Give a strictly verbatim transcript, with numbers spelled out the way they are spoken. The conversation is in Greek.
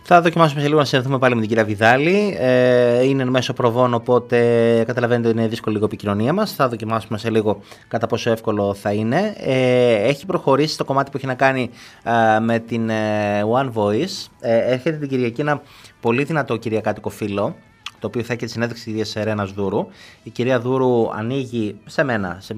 Θα δοκιμάσουμε σε λίγο να συνεχθούμε πάλι με την κυρία Βιδάλη. Ε, είναι μέσω προβών, οπότε καταλαβαίνετε ότι είναι δύσκολη λίγο η επικοινωνία μας. Θα δοκιμάσουμε σε λίγο κατά πόσο εύκολο θα είναι. Ε, έχει προχωρήσει το κομμάτι που έχει να κάνει ε, με την ε, One Voice. Ε, έρχεται την Κυριακή ένα πολύ δυνατό κυριακάτικο φύλλο, το οποίο θα έχει τη συνέντευξη της κυρίας Ρένας Δούρου. Η κυρία Δούρου ανοίγει σε μένα, σε